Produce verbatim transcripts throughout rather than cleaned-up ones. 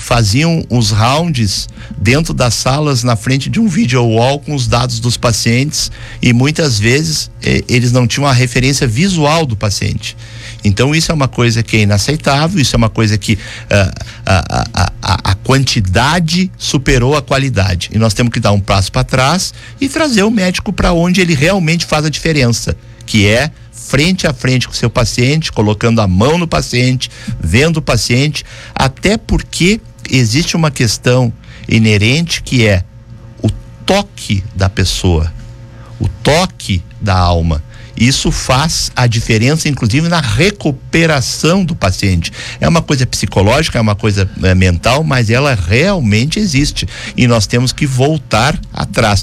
faziam os rounds dentro das salas na frente de um video wall com os dados dos pacientes e muitas vezes eh, eles não tinham a referência visual do paciente. Então isso é uma coisa que é inaceitável, isso é uma coisa que uh, a, a, a, a quantidade superou a qualidade e nós temos que dar um passo para trás e trazer o médico para onde ele realmente faz a diferença, que é frente a frente com o seu paciente, colocando a mão no paciente, vendo o paciente, até porque existe uma questão inerente que é o toque da pessoa, o toque da alma. Isso faz a diferença, inclusive, na recuperação do paciente. É uma coisa psicológica, é uma coisa é, mental, mas ela realmente existe. E nós temos que voltar atrás.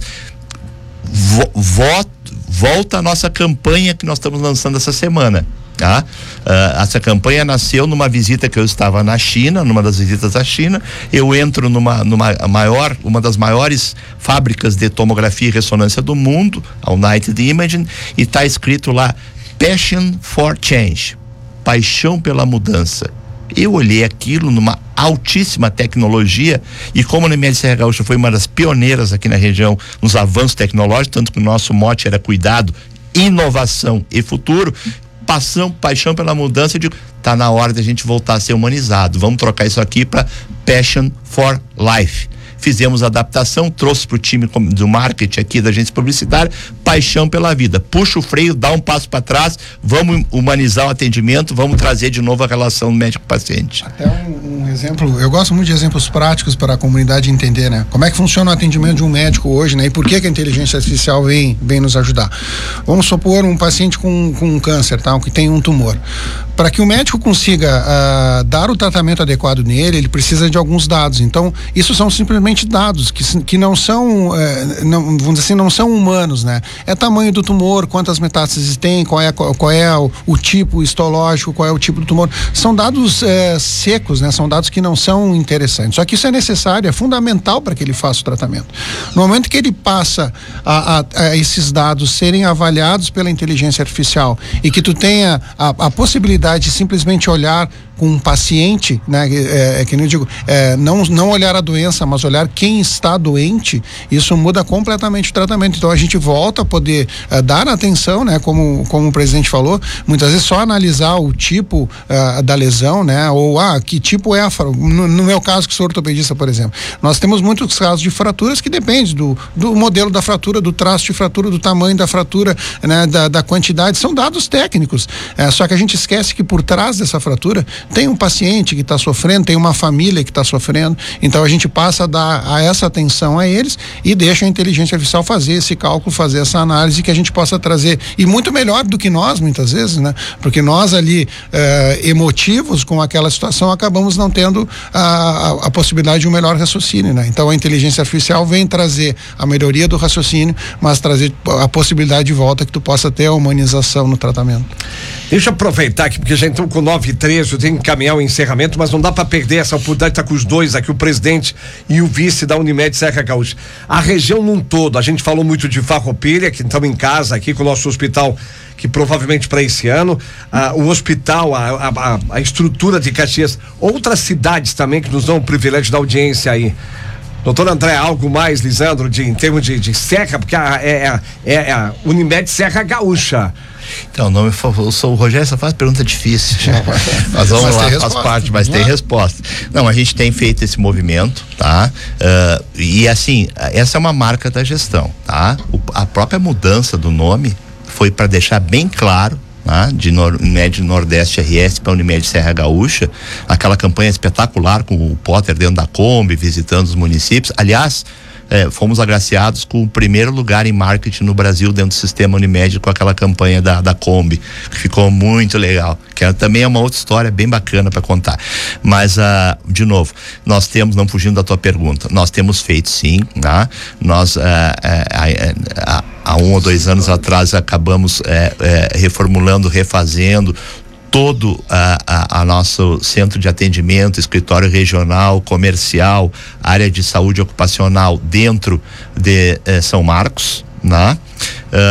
Vo, vo, volta a nossa campanha que nós estamos lançando essa semana. Tá? Uh, essa campanha nasceu numa visita que eu estava na China, numa das visitas à China. Eu entro numa, numa maior, uma das maiores fábricas de tomografia e ressonância do mundo, a United Imaging, e está escrito lá Passion for Change, paixão pela mudança. Eu olhei aquilo numa altíssima tecnologia e como a Unimed Serra Gaúcha foi uma das pioneiras aqui na região nos avanços tecnológicos, tanto que o nosso mote era cuidado, inovação e futuro, Passão, paixão pela mudança, eu digo, tá na hora de a gente voltar a ser humanizado. Vamos trocar isso aqui para Passion for Life. Fizemos a adaptação, trouxe para o time do marketing aqui da agência publicitária, paixão pela vida. Puxa o freio, dá um passo para trás, vamos humanizar o atendimento, vamos trazer de novo a relação médico-paciente. Até um, um exemplo, eu gosto muito de exemplos práticos para a comunidade entender, né? Como é que funciona o atendimento de um médico hoje, né? E por que que a inteligência artificial vem, vem nos ajudar? Vamos supor um paciente com, com um câncer, tá? Que tem um tumor. Para que o médico consiga uh, dar o tratamento adequado nele, ele precisa de alguns dados. Então, isso são simplesmente dados que, que não são, uh, não, vamos dizer assim, não são humanos, né? É tamanho do tumor, quantas metástases tem, qual é, qual, qual é o, o tipo histológico, qual é o tipo do tumor. São dados uh, secos, né? São dados que não são interessantes. Só que isso é necessário, é fundamental para que ele faça o tratamento. No momento que ele passa a, a, a esses dados serem avaliados pela inteligência artificial e que tu tenha a, a possibilidade de simplesmente olhar com um paciente, né, é, é que nem eu digo, é, não, não olhar a doença, mas olhar quem está doente, isso muda completamente o tratamento. Então a gente volta a poder é, dar atenção, né, como, como o presidente falou, muitas vezes só analisar o tipo é, da lesão, né, ou ah, que tipo é a no, no meu caso que sou ortopedista, por exemplo, nós temos muitos casos de fraturas que depende do, do modelo da fratura, do traço de fratura, do tamanho da fratura, né, da, da quantidade, são dados técnicos, é, só que a gente esquece que por trás dessa fratura tem um paciente que está sofrendo, tem uma família que está sofrendo, então a gente passa a dar a essa atenção a eles e deixa a inteligência artificial fazer esse cálculo, fazer essa análise que a gente possa trazer, e muito melhor do que nós muitas vezes, né? Porque nós ali eh, emotivos com aquela situação acabamos não tendo a, a, a possibilidade de um melhor raciocínio, né? Então a inteligência artificial vem trazer a melhoria do raciocínio, mas trazer a possibilidade de volta que tu possa ter a humanização no tratamento. Deixa eu aproveitar aqui, porque já entrou com nove e treze, eu tenho que caminhar o encerramento, mas não dá para perder essa oportunidade de estar com os dois aqui, o presidente e o vice da Unimed Serra Gaúcha. A região num todo, a gente falou muito de Farroupilha, que estamos em casa aqui com o nosso hospital, que provavelmente para esse ano, ah, o hospital, a, a, a estrutura de Caxias, outras cidades também que nos dão o privilégio da audiência aí. Doutor André, algo mais, Lisandro, de, em termos de, de Serra, porque a, é, é, é a Unimed Serra Gaúcha. Então, não, eu sou o Rogério, só faz pergunta difícil. Mas vamos mas lá, faz resposta. parte, mas tem resposta. Não, a gente tem feito esse movimento, tá? Uh, e assim, essa é uma marca da gestão, tá? O, a própria mudança do nome foi para deixar bem claro, tá? De Nor, Unimed Nordeste R S para Unimed Serra Gaúcha, aquela campanha espetacular com o Potter dentro da Kombi, visitando os municípios. Aliás, É, fomos agraciados com o primeiro lugar em marketing no Brasil dentro do sistema Unimed com aquela campanha da, da Kombi, que ficou muito legal, que é, também é uma outra história bem bacana para contar. Mas, uh, de novo, nós temos, não fugindo da tua pergunta, nós temos feito sim, tá? Nós, uh, uh, uh, uh, há um ou dois anos atrás, acabamos uh, uh, reformulando, refazendo todo a, a, a nosso centro de atendimento, escritório regional, comercial, área de saúde ocupacional dentro de eh, São Marcos, né? Uh,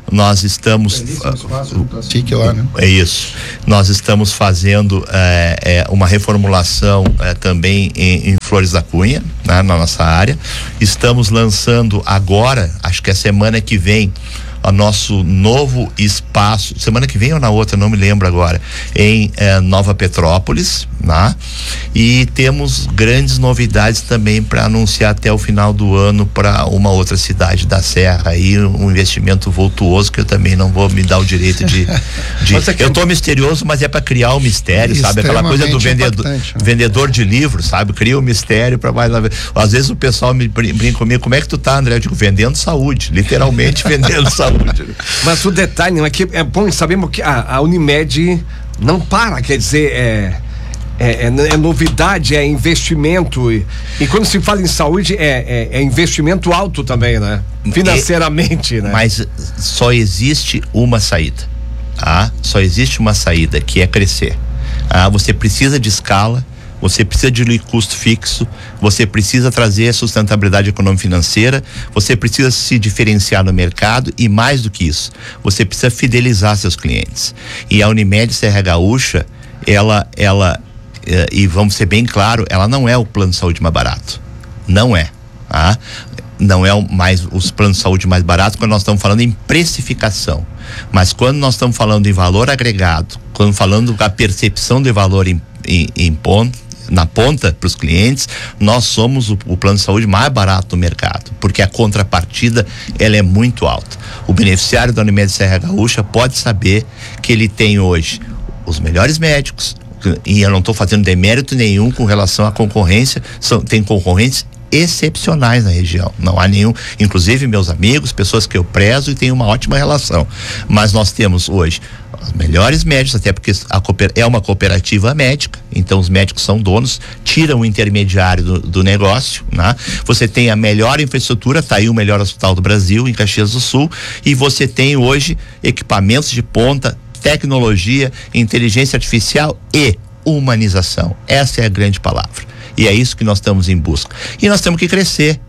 nós estamos lá, né? É isso, nós estamos fazendo é, é, uma reformulação é, também em, em Flores da Cunha, né, na nossa área. Estamos lançando agora, acho que é semana que vem, o nosso novo espaço, semana que vem ou na outra, não me lembro agora, em eh, Nova Petrópolis, né? E temos grandes novidades também para anunciar até o final do ano para uma outra cidade da Serra, aí um investimento vultuoso que eu também não vou me dar o direito de, de aqui... eu tô misterioso, mas é para criar o mistério, sabe? Aquela coisa do vendedor, né? vendedor de livros, sabe? Cria o mistério para mais, às vezes o pessoal me brinca comigo, como é que tu tá, André? Eu digo, vendendo saúde, literalmente vendendo saúde. Mas o detalhe é que é bom sabemos que a, a Unimed não para, quer dizer, é, é, é, é novidade, é investimento e, e quando se fala em saúde é, é, é investimento alto também, né? Financeiramente, é, né? Mas só existe uma saída, tá? Só existe uma saída, que é crescer. Ah, você precisa de escala, você precisa de custo fixo, você precisa trazer sustentabilidade econômica e financeira, você precisa se diferenciar no mercado e mais do que isso, você precisa fidelizar seus clientes. E a Unimed Serra Gaúcha, ela, ela, eh, e vamos ser bem claro, ela não é o plano de saúde mais barato. Não é, tá? Não é o mais, os planos de saúde mais baratos quando nós estamos falando em precificação. Mas quando nós estamos falando em valor agregado, quando falando da percepção de valor em, em, em ponto, na ponta para os clientes, nós somos o, o plano de saúde mais barato do mercado, porque a contrapartida ela é muito alta. O beneficiário da Unimed Serra Gaúcha pode saber que ele tem hoje os melhores médicos, e eu não estou fazendo demérito nenhum com relação à concorrência, são, tem concorrentes excepcionais na região, não há nenhum, inclusive meus amigos, pessoas que eu prezo e tenho uma ótima relação, mas nós temos hoje os melhores médicos, até porque a cooper, é uma cooperativa médica, então os médicos são donos, tiram o intermediário do, do negócio, né? Você tem a melhor infraestrutura, tá aí o melhor hospital do Brasil, em Caxias do Sul, e você tem hoje equipamentos de ponta, tecnologia, inteligência artificial e humanização. Essa é a grande palavra. E é isso que nós estamos em busca. E nós temos que crescer.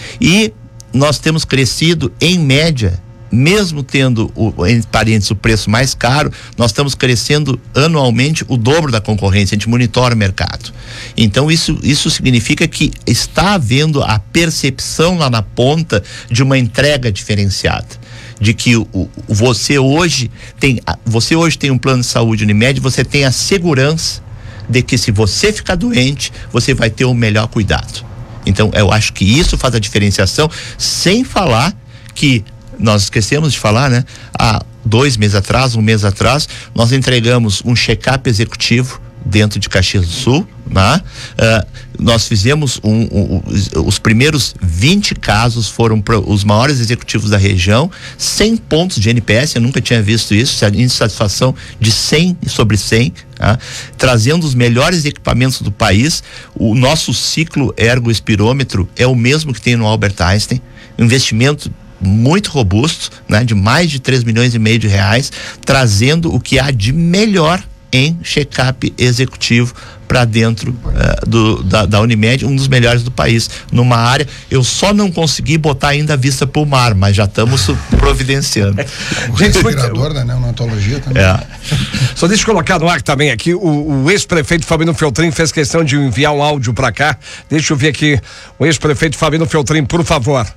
E nós temos crescido, em média, mesmo tendo o, em parênteses, o preço mais caro, nós estamos crescendo anualmente o dobro da concorrência, a gente monitora o mercado. Então isso, isso significa que está havendo a percepção lá na ponta de uma entrega diferenciada, de que o, o, você hoje tem, você hoje tem um plano de saúde Unimed, você tem a segurança de que se você ficar doente, você vai ter o melhor cuidado. Então eu acho que isso faz a diferenciação, sem falar que nós esquecemos de falar, né? Há dois meses atrás, um mês atrás, nós entregamos um check-up executivo dentro de Caxias do Sul, né? Uh, nós fizemos um, um, um, os primeiros vinte casos foram para os maiores executivos da região, cem pontos de N P S, eu nunca tinha visto isso, insatisfação de cem sobre cem, tá? Trazendo os melhores equipamentos do país. O nosso ciclo ergoespirômetro é o mesmo que tem no Albert Einstein, investimento muito robusto, né? De mais de três milhões e meio de reais, trazendo o que há de melhor em check-up executivo para dentro uh, do, da, da Unimed, um dos melhores do país, numa área, eu só não consegui botar ainda a vista pro mar, mas já estamos providenciando. O respirador da neonatologia também. É. Só deixa eu colocar no ar também aqui, o, o ex-prefeito Fabiano Feltrin fez questão de enviar um áudio para cá, deixa eu ver aqui, o ex-prefeito Fabiano Feltrin, por favor.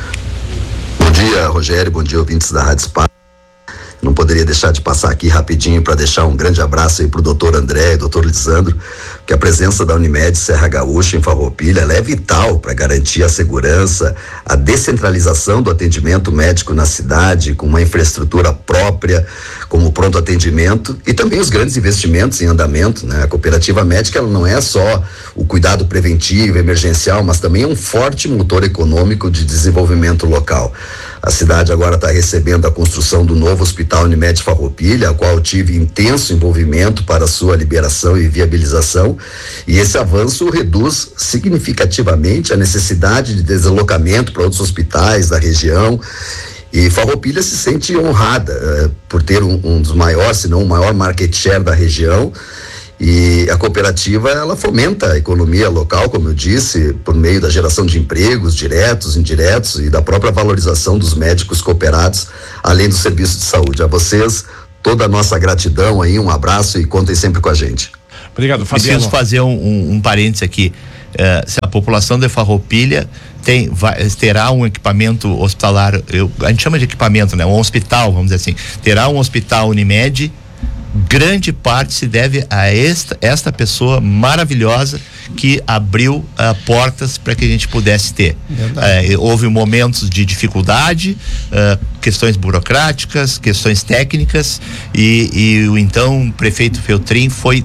Bom dia, Rogério, bom dia, ouvintes da Rádio Spa. Não poderia deixar de passar aqui rapidinho para deixar um grande abraço aí pro doutor André e doutor Lisandro, que a presença da Unimed Serra Gaúcha em Farroupilha, ela é vital para garantir a segurança, a descentralização do atendimento médico na cidade, com uma infraestrutura própria, como pronto atendimento e também os grandes investimentos em andamento, né? A cooperativa médica, ela não é só o cuidado preventivo, emergencial, mas também é um forte motor econômico de desenvolvimento local. A cidade agora está recebendo a construção do novo Hospital Unimed Farroupilha, a qual tive intenso envolvimento para sua liberação e viabilização, e esse avanço reduz significativamente a necessidade de deslocamento para outros hospitais da região, e Farroupilha se sente honrada uh, por ter um, um dos maiores, se não o maior market share da região, E a cooperativa, ela fomenta a economia local, como eu disse, por meio da geração de empregos diretos, indiretos e da própria valorização dos médicos cooperados, além do serviço de saúde. A vocês, toda a nossa gratidão aí, um abraço e contem sempre com a gente. Obrigado, Fabiano. Preciso fazer um, um, um parênteses aqui. Uh, se a população de Farroupilha tem, vai, terá um equipamento hospitalar, eu, a gente chama de equipamento, né? Um hospital, vamos dizer assim, terá um hospital Unimed, grande parte se deve a esta, esta pessoa maravilhosa que abriu uh, portas para que a gente pudesse ter. Uh, houve momentos de dificuldade, uh, questões burocráticas, questões técnicas, e, e o então prefeito Feltrin foi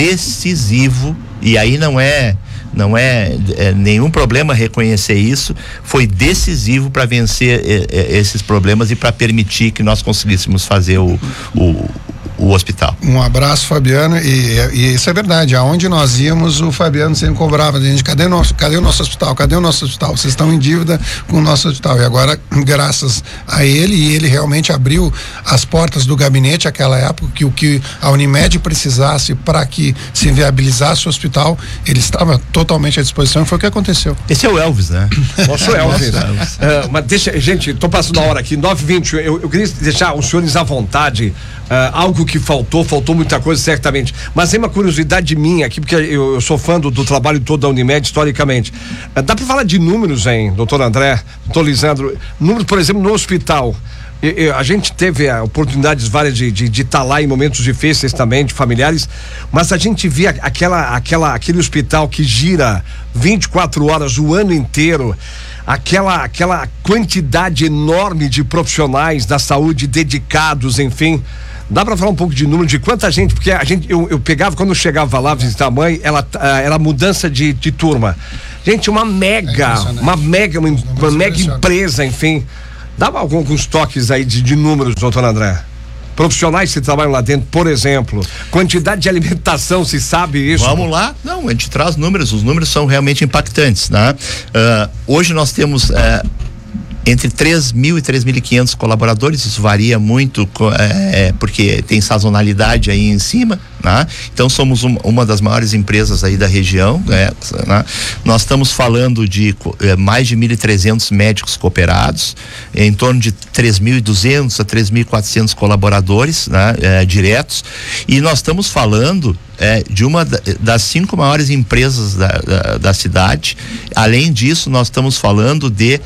decisivo, e aí não é não é, é nenhum problema reconhecer isso, foi decisivo para vencer é, é, esses problemas e para permitir que nós conseguíssemos fazer o, o o hospital. Um abraço, Fabiano, e, e isso é verdade, aonde nós íamos o Fabiano sempre cobrava, gente, cadê, nosso, cadê o nosso hospital, cadê o nosso hospital, vocês estão em dívida com o nosso hospital, e agora graças a ele, e ele realmente abriu as portas do gabinete naquela época, que o que a Unimed precisasse para que se viabilizasse o hospital, ele estava totalmente à disposição, e foi o que aconteceu. Esse é o Elvis, né? Nosso Elvis. Nossa, Elvis. Uh, mas deixa, gente, tô passando a hora aqui, nove e vinte, eu, eu queria deixar os senhores à vontade. Uh, algo que faltou, faltou muita coisa, certamente. Mas é uma curiosidade minha aqui, porque eu, eu sou fã do, do trabalho todo da Unimed, historicamente. Uh, dá para falar de números, hein, doutor André, doutor Lisandro? Números, por exemplo, no hospital. Eu, eu, a gente teve uh, oportunidades várias de de, de estar lá em momentos difíceis também, de familiares, mas a gente via aquela, aquela, aquele hospital que gira vinte e quatro horas o ano inteiro. Aquela, aquela quantidade enorme de profissionais da saúde dedicados, enfim. Dá para falar um pouco de número, de quanta gente, porque a gente, eu, eu pegava, quando eu chegava lá visitar a mãe, ela era mudança de, de turma. Gente, uma mega, é uma mega, uma, uma mega empresa, enfim. Dá alguns toques aí de, de números, doutor André. Profissionais que trabalham lá dentro, por exemplo, quantidade de alimentação, se sabe isso? Vamos lá? Não, a gente traz números, os números são realmente impactantes, né? Uh, hoje nós temos uh, entre três mil e três mil e quinhentos colaboradores, isso varia muito, é, porque tem sazonalidade aí em cima, né? Então somos um, uma das maiores empresas aí da região, né? Né? Nós estamos falando de é, mais de mil e trezentos médicos cooperados, em torno de três mil e duzentos a três mil e quatrocentos colaboradores, né? É, diretos, e nós estamos falando É, de uma das cinco maiores empresas da, da, da cidade. Além disso, nós estamos falando de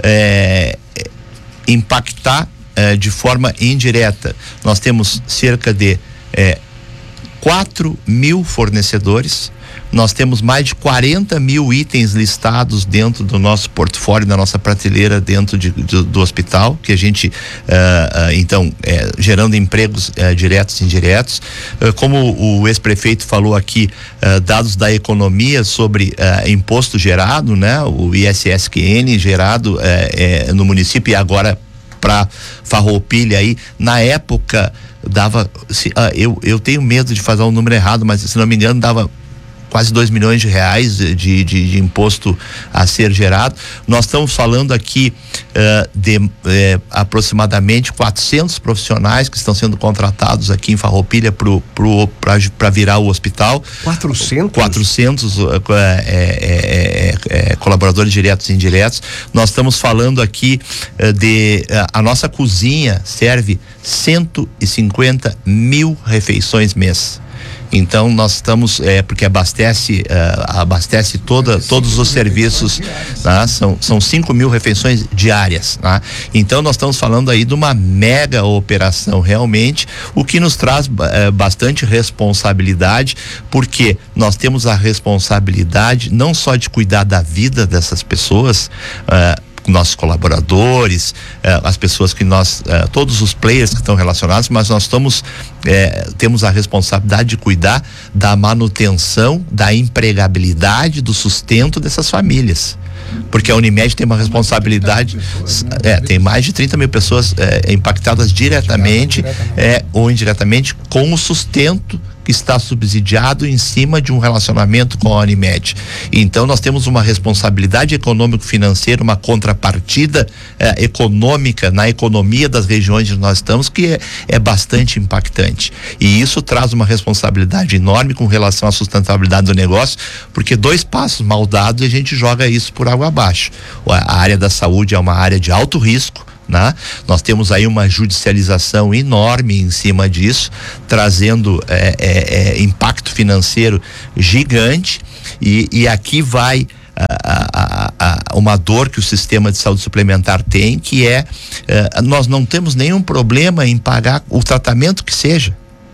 é, impactar é, de forma indireta. Nós temos cerca de é, quatro mil fornecedores. Nós temos mais de quarenta mil itens listados dentro do nosso portfólio, da nossa prateleira dentro de, do, do hospital, que a gente, uh, uh, então, é, gerando empregos uh, diretos e indiretos. Uh, como o ex-prefeito falou aqui, uh, dados da economia sobre uh, imposto gerado, né? O I S S Q N gerado uh, uh, no município, e agora para Farroupilha aí, na época dava, se, uh, eu, eu tenho medo de fazer um número errado, mas se não me engano dava quase dois milhões de reais de, de, de imposto a ser gerado. Nós estamos falando aqui uh, de uh, aproximadamente quatrocentos profissionais que estão sendo contratados aqui em Farroupilha para virar o hospital. quatrocentos? quatrocentos uh, é, é, é, é, colaboradores diretos e indiretos. Nós estamos falando aqui uh, de uh, a nossa cozinha serve cento e cinquenta mil refeições mês. Então nós estamos, é, porque abastece, uh, abastece toda, todos os serviços, né? São, são cinco mil refeições diárias, né? Então nós estamos falando aí de uma mega operação realmente, o que nos traz uh, bastante responsabilidade, porque nós temos a responsabilidade não só de cuidar da vida dessas pessoas, uh, nossos colaboradores, eh, as pessoas que nós, eh, todos os players que estão relacionados, mas nós estamos, eh, temos a responsabilidade de cuidar da manutenção, da empregabilidade, do sustento dessas famílias. Porque a Unimed tem uma responsabilidade, é, tem mais de trinta mil pessoas é, impactadas diretamente, é, ou indiretamente com o sustento que está subsidiado em cima de um relacionamento com a Unimed. Então nós temos uma responsabilidade econômico-financeira, uma contrapartida eh, econômica na economia das regiões onde nós estamos, que é, é bastante impactante. E isso traz uma responsabilidade enorme com relação à sustentabilidade do negócio, porque dois passos mal dados e a gente joga isso por água abaixo. A área da saúde é uma área de alto risco, né? Nós temos aí uma judicialização enorme em cima disso, trazendo é, é, é, impacto financeiro gigante, e, e aqui vai a, a, a, uma dor que o sistema de saúde suplementar tem, que é, é nós não temos nenhum problema em pagar o tratamento que seja,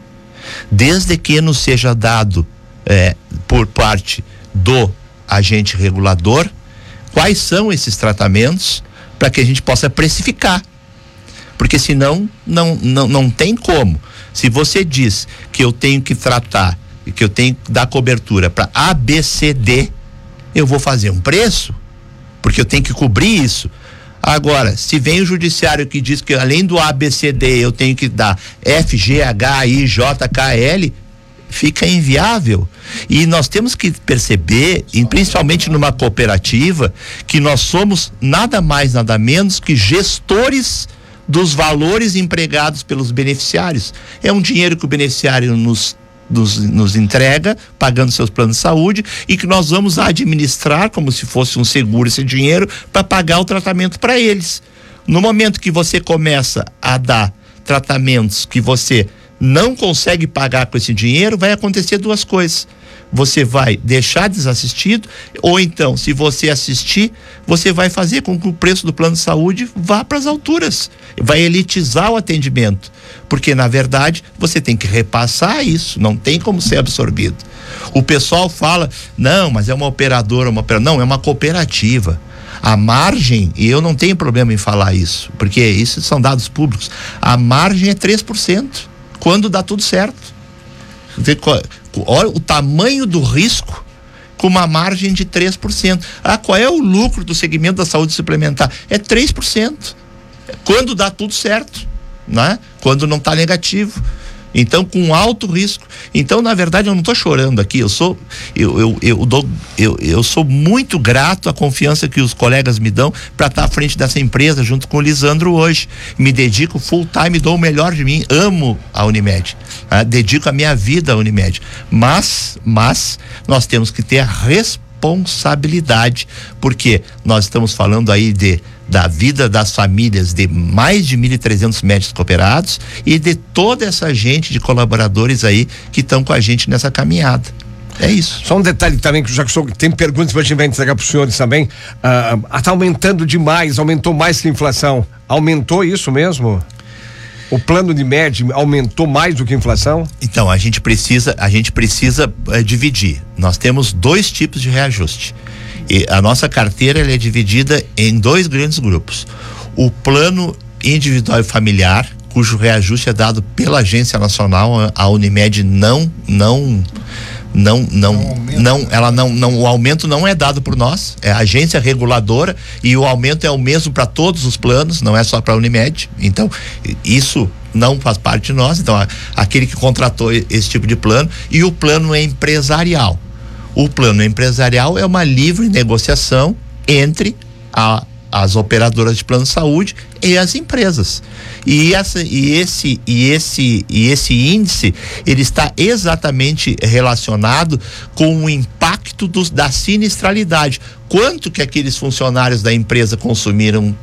desde que nos seja dado é, por parte do agente regulador quais são esses tratamentos, para que a gente possa precificar, porque senão não, não, não tem como. Se você diz que eu tenho que tratar, que eu tenho que dar cobertura para A, B, C, D, eu vou fazer um preço, porque eu tenho que cobrir isso. Agora, se vem o judiciário que diz que além do A, B, C, D eu tenho que dar F, G, H, I, J, K, L, fica inviável. E nós temos que perceber, e principalmente numa cooperativa, que nós somos nada mais, nada menos que gestores dos valores empregados pelos beneficiários. É um dinheiro que o beneficiário nos, nos, nos entrega, pagando seus planos de saúde, e que nós vamos administrar como se fosse um seguro esse dinheiro para pagar o tratamento para eles. No momento que você começa a dar tratamentos que você não consegue pagar com esse dinheiro, vai acontecer duas coisas: você vai deixar desassistido, ou então, se você assistir, você vai fazer com que o preço do plano de saúde vá para as alturas, vai elitizar o atendimento, porque na verdade você tem que repassar isso, não tem como ser absorvido. O pessoal fala, não, mas é uma operadora, uma operadora. Não, é uma cooperativa. A margem, e eu não tenho problema em falar isso, porque isso são dados públicos, a margem é três por cento. Quando dá tudo certo. Olha o tamanho do risco com uma margem de três por cento. Ah, qual é o lucro do segmento da saúde suplementar? É três por cento. Quando dá tudo certo, né? Quando não está negativo. Então, com alto risco. Então, na verdade, eu não estou chorando aqui. Eu sou, eu, eu, eu, dou, eu, eu sou muito grato à confiança que os colegas me dão para estar à frente dessa empresa, junto com o Lisandro hoje. Me dedico full time, dou o melhor de mim. Amo a Unimed. Né? Dedico a minha vida à Unimed. Mas, mas, nós temos que ter a responsabilidade, porque nós estamos falando aí de da vida das famílias de mais de mil e trezentos médicos cooperados e de toda essa gente de colaboradores aí que estão com a gente nessa caminhada. É isso. Só um detalhe também, que já que o senhor tem perguntas, a gente vai entregar para os senhores também. Está uh, aumentando demais, aumentou mais que a inflação. Aumentou isso mesmo? O plano Unimed aumentou mais do que a inflação? Então, a gente precisa, a gente precisa uh, dividir. Nós temos dois tipos de reajuste. E a nossa carteira ela é dividida em dois grandes grupos: o plano individual e familiar, cujo reajuste é dado pela Agência Nacional. A Unimed não não não não não, não ela não, não o aumento não é dado por nós, é a agência reguladora, e o aumento é o mesmo para todos os planos, não é só para a Unimed. Então isso não faz parte de nós. Então a, aquele que contratou esse tipo de plano. E o plano é empresarial. O plano empresarial é uma livre negociação entre a, as operadoras de plano de saúde e as empresas. E, essa, e, esse, e, esse, e esse índice, ele está exatamente relacionado com o impacto dos, da sinistralidade. Quanto que aqueles funcionários da empresa consumiram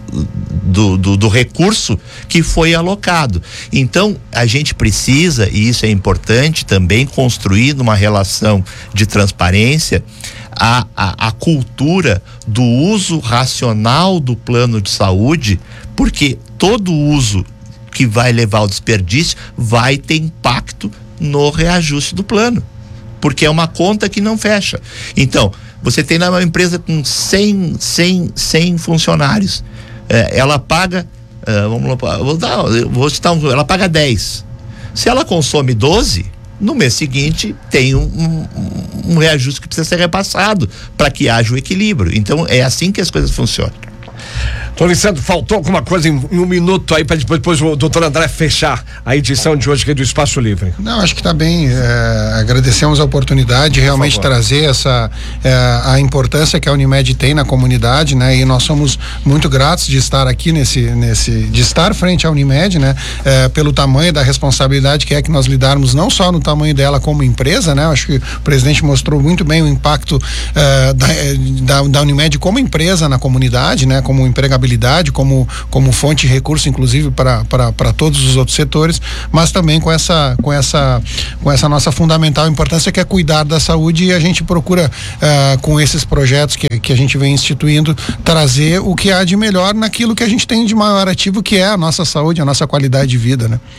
Do, do, do recurso que foi alocado. Então a gente precisa, e isso é importante também, construir numa relação de transparência a, a, a cultura do uso racional do plano de saúde, porque todo uso que vai levar ao desperdício vai ter impacto no reajuste do plano, porque é uma conta que não fecha. Então você tem uma empresa com cem, cem, cem funcionários. É, ela paga, uh, vamos lá, vou dar, vou citar um, ela paga dez. Se ela consome doze, no mês seguinte tem um, um, um reajuste que precisa ser repassado para que haja o equilíbrio. Então é assim que as coisas funcionam. Doutor Lisandro, faltou alguma coisa em, em um minuto aí para depois, depois o doutor André fechar a edição de hoje aqui do Espaço Livre? Não, acho que está bem. É, agradecemos a oportunidade de realmente trazer essa é, a importância que a Unimed tem na comunidade, né? E nós somos muito gratos de estar aqui nesse, nesse de estar frente à Unimed, né? É, pelo tamanho da responsabilidade que é que nós lidarmos não só no tamanho dela como empresa, né? Acho que o presidente mostrou muito bem o impacto é, da, da, da Unimed como empresa na comunidade, né? Como empregabilidade, como, como fonte de recurso, inclusive, para, para, para todos os outros setores, mas também com essa, com essa, com essa nossa fundamental importância que é cuidar da saúde, e a gente procura, uh, com esses projetos que, que a gente vem instituindo, trazer o que há de melhor naquilo que a gente tem de maior ativo, que é a nossa saúde, a nossa qualidade de vida, né?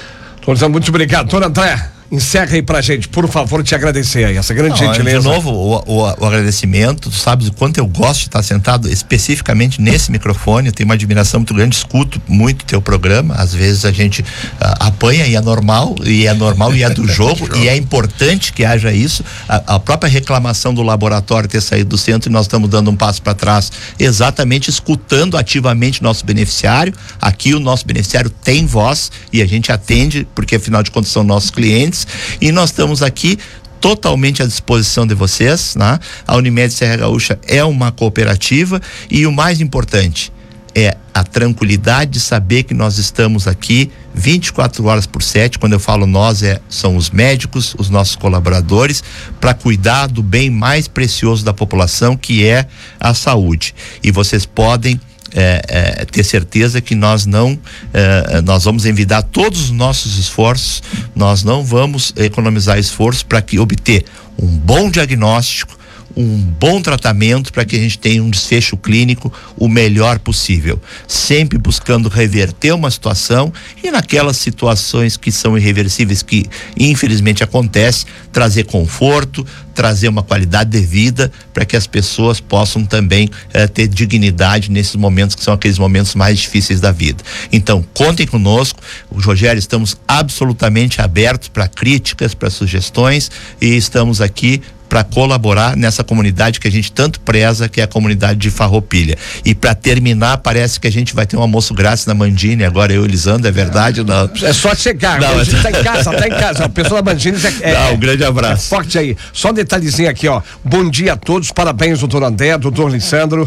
Muito obrigado. Doutor André, encerra aí pra gente, por favor, te agradecer aí, essa grande Não, gentileza. De novo, o, o, o agradecimento. Tu sabes o quanto eu gosto de estar sentado especificamente nesse microfone. Eu tenho uma admiração muito grande, escuto muito teu programa. Às vezes a gente uh, apanha e é normal, e é normal e é do jogo, e é importante que haja isso. A, a própria reclamação do laboratório ter saído do centro, e nós estamos dando um passo para trás, exatamente escutando ativamente nosso beneficiário. Aqui o nosso beneficiário tem voz e a gente atende, porque afinal de contas são nossos clientes. E nós estamos aqui totalmente à disposição de vocês, né? A Unimed Serra Gaúcha é uma cooperativa, e o mais importante é a tranquilidade de saber que nós estamos aqui vinte e quatro horas por sete. Quando eu falo nós, é, são os médicos, os nossos colaboradores, para cuidar do bem mais precioso da população, que é a saúde. E vocês podem É, é, ter certeza que nós não é, nós vamos envidar todos os nossos esforços, nós não vamos economizar esforço para que obter um bom diagnóstico, um bom tratamento, para que a gente tenha um desfecho clínico o melhor possível, sempre buscando reverter uma situação, e naquelas situações que são irreversíveis, que infelizmente acontece, trazer conforto, trazer uma qualidade de vida, para que as pessoas possam também eh, ter dignidade nesses momentos que são aqueles momentos mais difíceis da vida. Então, contem conosco. O Rogério, estamos absolutamente abertos para críticas, para sugestões, e estamos aqui para colaborar nessa comunidade que a gente tanto preza, que é a comunidade de Farroupilha. E para terminar, parece que a gente vai ter um almoço grátis na Mandini, agora eu e o Lisandro, é verdade? Não. É só chegar, não, a gente tá em casa, tá em casa. A pessoa da Mandini é, é, um grande abraço. É forte aí. Só um detalhezinho aqui, ó. Bom dia a todos, parabéns, doutor André, doutor Lisandro,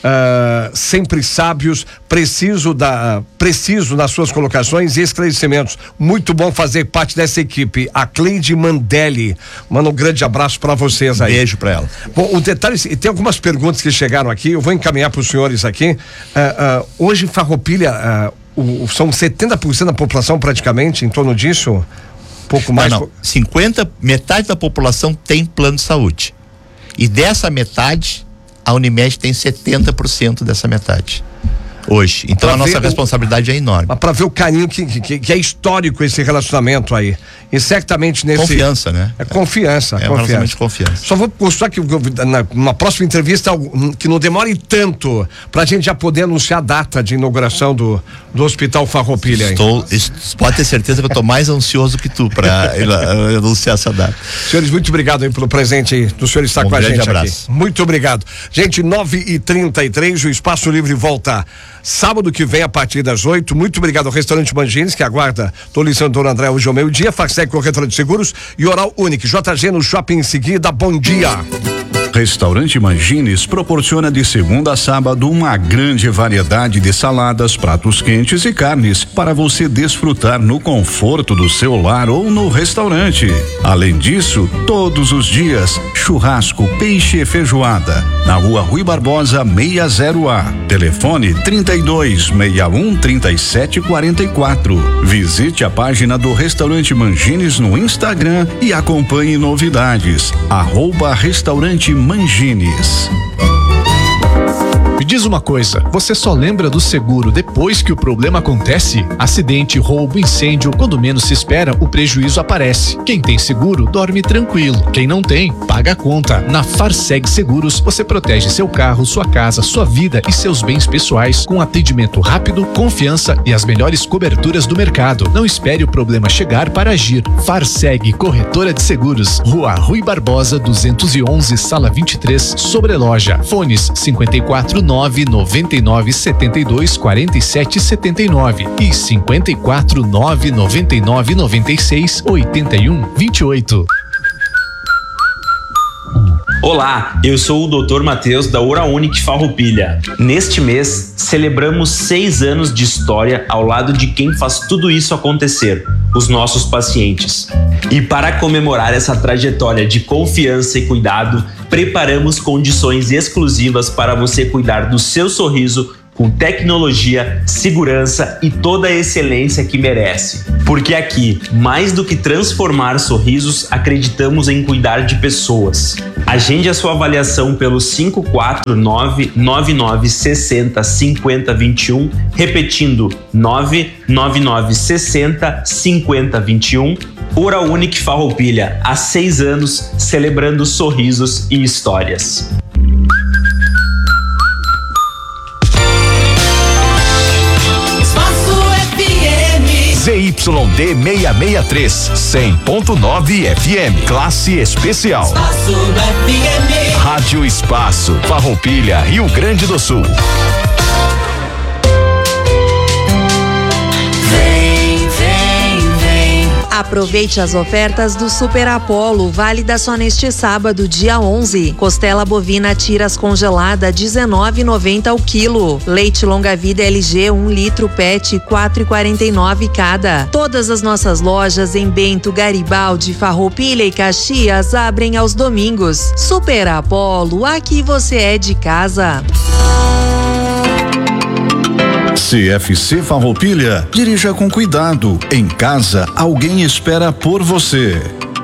uh, sempre sábios, preciso da, uh, preciso nas suas colocações e esclarecimentos. Muito bom fazer parte dessa equipe. A Cleide Mandelli, manda um grande abraço para você. Aí. Beijo para ela. Bom, o detalhe, tem algumas perguntas que chegaram aqui, eu vou encaminhar para os senhores aqui. Uh, uh, hoje em Farroupilha, uh, o, são setenta por cento da população praticamente, em torno disso? Pouco mais? Não, não. cinquenta, metade da população tem plano de saúde. E dessa metade, a Unimed tem setenta por cento dessa metade. Hoje. Então pra a nossa responsabilidade o, é enorme. Para ver o carinho que, que, que é histórico esse relacionamento aí. E certamente nesse. Confiança, né? É confiança. É confiança. um relacionamento de confiança. Só vou postar que na, na próxima entrevista que não demore tanto, pra gente já poder anunciar a data de inauguração do, do Hospital Farroupilha. Estou, pode ter certeza que eu estou mais ansioso que tu para anunciar essa data. Senhores, muito obrigado aí pelo presente aí, do senhor estar um com a gente abraço. Aqui. Muito obrigado. Gente, nove e trinta e três, o Espaço Livre volta sábado que vem a partir das oito. Muito obrigado ao Restaurante Mangines, que aguarda do Lisandro André hoje ao meio-dia, Farsec Corretora de Seguros e Oral Unique. J G no Shopping em seguida. Bom dia. Restaurante Mangines proporciona de segunda a sábado uma grande variedade de saladas, pratos quentes e carnes para você desfrutar no conforto do seu lar ou no restaurante. Além disso, todos os dias, churrasco, peixe e feijoada. Na Rua Rui Barbosa seiscentos A. Telefone trinta e dois, sessenta e um, trinta e sete, quarenta e quatro. Visite a página do Restaurante Mangines no Instagram e acompanhe novidades. Arroba Restaurante Mangines. Me diz uma coisa, você só lembra do seguro depois que o problema acontece? Acidente, roubo, incêndio, quando menos se espera, o prejuízo aparece. Quem tem seguro, dorme tranquilo. Quem não tem, paga a conta. Na Farseg Seguros, você protege seu carro, sua casa, sua vida e seus bens pessoais com atendimento rápido, confiança e as melhores coberturas do mercado. Não espere o problema chegar para agir. Farseg Corretora de Seguros, Rua Rui Barbosa duzentos e onze, Sala vinte e três, Sobreloja. Fones cinquenta e quatro nove nove nove sete dois quatro sete sete nove e cinquenta e quatro nove nove nove nove seis oito um dois oito. Olá, eu sou o doutor Matheus da Oraunic Farroupilha. Neste mês, celebramos seis anos de história ao lado de quem faz tudo isso acontecer, os nossos pacientes. E para comemorar essa trajetória de confiança e cuidado, preparamos condições exclusivas para você cuidar do seu sorriso com tecnologia, segurança e toda a excelência que merece. Porque aqui, mais do que transformar sorrisos, acreditamos em cuidar de pessoas. Agende a sua avaliação pelo cinco quatro nove nove nove seis zero cinco zero dois um, repetindo nove nove nove seis zero cinco zero dois um. Oraunic Farroupilha, há seis anos, celebrando sorrisos e histórias. Z Y D seiscentos e sessenta e três, cem ponto nove F M, classe especial. Espaço F M. Rádio Espaço, Farroupilha, Rio Grande do Sul. Aproveite as ofertas do Super Apollo, válida só neste sábado, dia onze. Costela bovina tiras congelada, dezenove reais e noventa centavos o quilo. Leite longa-vida L G um litro PET, quatro reais e quarenta e nove centavos cada. Todas as nossas lojas em Bento, Garibaldi, Farroupilha e Caxias abrem aos domingos. Super Apollo, aqui você é de casa. C F C Farroupilha, dirija com cuidado. Em casa, alguém espera por você.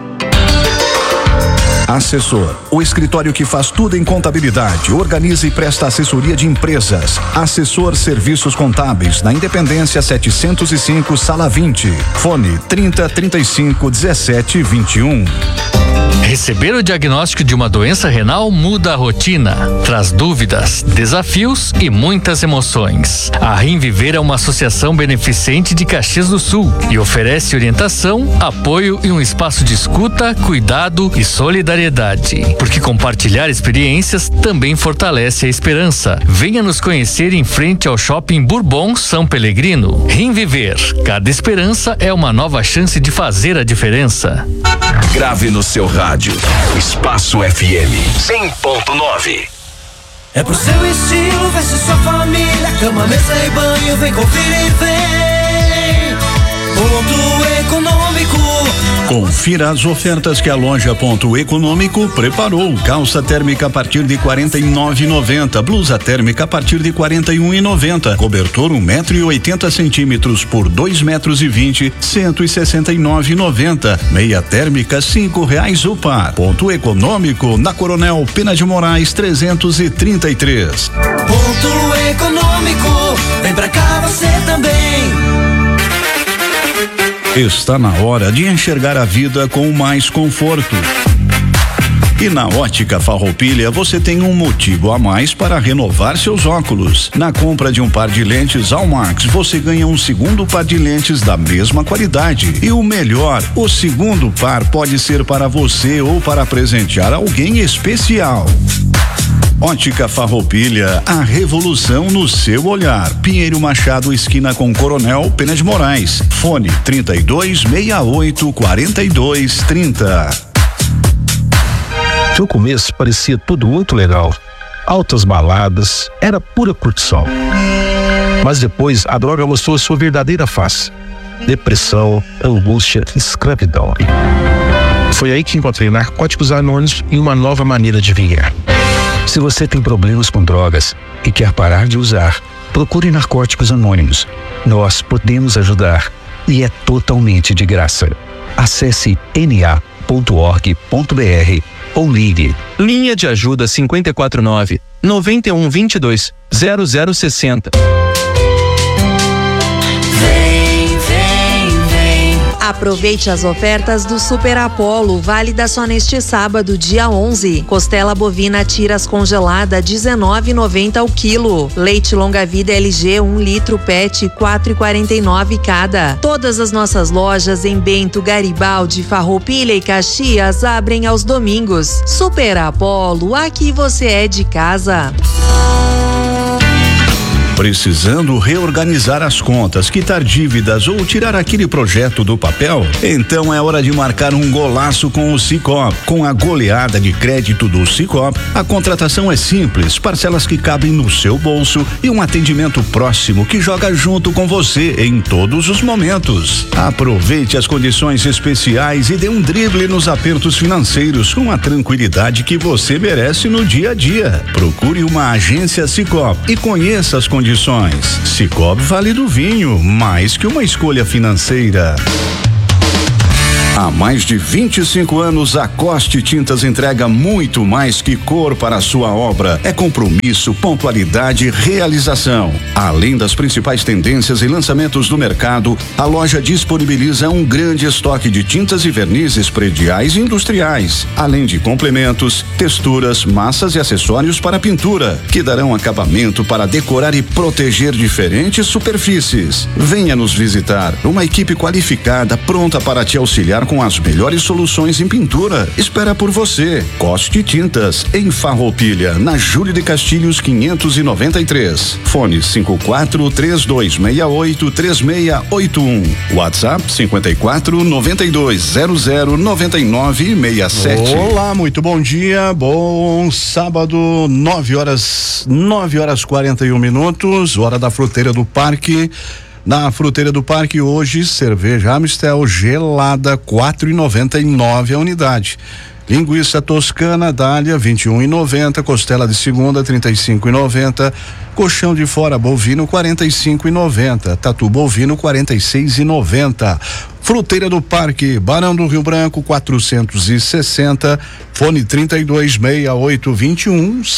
Assessor, o escritório que faz tudo em contabilidade, organiza e presta assessoria de empresas. Assessor Serviços Contábeis, na Independência setecentos e cinco, sala vinte. Fone trinta, trinta e cinco, dezessete, vinte e um. Receber o diagnóstico de uma doença renal muda a rotina, traz dúvidas, desafios e muitas emoções. A Rinviver é uma associação beneficente de Caxias do Sul e oferece orientação, apoio e um espaço de escuta, cuidado e solidariedade. Porque compartilhar experiências também fortalece a esperança. Venha nos conhecer em frente ao Shopping Bourbon São Pelegrino. Rinviver, cada esperança é uma nova chance de fazer a diferença. Grave no seu rádio. Espaço F M cem ponto nove. É pro seu estilo, veste sua família, cama, mesa e banho, vem conferir, vem. Ponto Econômico. Confira as ofertas que a loja Ponto Econômico preparou. Calça térmica a partir de quarenta e nove reais e noventa centavos, blusa térmica a partir de quarenta e um reais e noventa centavos, cobertor um metro e oitenta centímetros por dois metros e vinte, cento e sessenta e nove reais e noventa centavos, meia térmica cinco reais o par. Ponto Econômico na Coronel Pena de Moraes trezentos e trinta e três. Ponto Econômico, vem pra cá você também. Está na hora de enxergar a vida com mais conforto. E na Ótica Farroupilha você tem um motivo a mais para renovar seus óculos. Na compra de um par de lentes Almax, você ganha um segundo par de lentes da mesma qualidade. E o melhor, o segundo par pode ser para você ou para presentear alguém especial. Ótica Farroupilha, a revolução no seu olhar. Pinheiro Machado, esquina com Coronel Pena de Moraes. Fone trinta e dois, sessenta e oito, quarenta e dois, trinta. No começo parecia tudo muito legal. Altas baladas, era pura curtição. Mas depois a droga mostrou sua verdadeira face. Depressão, angústia, escravidão. Foi aí que encontrei Narcóticos Anônimos e uma nova maneira de viver. Se você tem problemas com drogas e quer parar de usar, procure Narcóticos Anônimos. Nós podemos ajudar e é totalmente de graça. Acesse n a ponto org ponto b r ou ligue. Linha de ajuda cinco quatro nove, nove um dois dois, zero zero seis zero. Aproveite as ofertas do Super Apollo, válida só neste sábado, dia onze. Costela bovina tiras congelada, dezenove reais e noventa centavos o quilo. Leite longa-vida L G um litro PET, quatro reais e quarenta e nove centavos cada. Todas as nossas lojas em Bento, Garibaldi, Farroupilha e Caxias abrem aos domingos. Super Apollo, aqui você é de casa. Precisando reorganizar as contas, quitar dívidas ou tirar aquele projeto do papel? Então é hora de marcar um golaço com o Sicoob. Com a goleada de crédito do Sicoob, a contratação é simples, parcelas que cabem no seu bolso e um atendimento próximo que joga junto com você em todos os momentos. Aproveite as condições especiais e dê um drible nos apertos financeiros com a tranquilidade que você merece no dia a dia. Procure uma agência Sicoob e conheça as condições. Sicoob Vale do Vinho, mais que uma escolha financeira. Há mais de vinte e cinco anos, a Coste Tintas entrega muito mais que cor para a sua obra. É compromisso, pontualidade e realização. Além das principais tendências e lançamentos do mercado, a loja disponibiliza um grande estoque de tintas e vernizes prediais e industriais, além de complementos, texturas, massas e acessórios para pintura, que darão acabamento para decorar e proteger diferentes superfícies. Venha nos visitar. Uma equipe qualificada pronta para te auxiliar com as melhores soluções em pintura. Espera por você. Coste Tintas, em Farroupilha, na Júlio de Castilhos quinhentos e noventa e três. Fone cinco quatro três dois seis oito três seis oito um. WhatsApp cinquenta e quatro noventa e dois zero zero noventa e nove sessenta e sete. Olá, muito bom dia. Bom sábado, nove horas, nove horas quarenta e um minutos, hora da Fruteira do Parque. Na Fruteira do Parque hoje, cerveja Amistel gelada quatro e noventa e nove a unidade. Linguiça toscana Dália vinte e um e noventa, costela de segunda trinta e cinco e noventa, colchão de fora bovino quarenta e cinco e noventa, tatu bovino quarenta e seis e noventa. Fruteira do Parque, Barão do Rio Branco quatrocentos e sessenta, fone trinta e dois sessenta e oito vinte e um.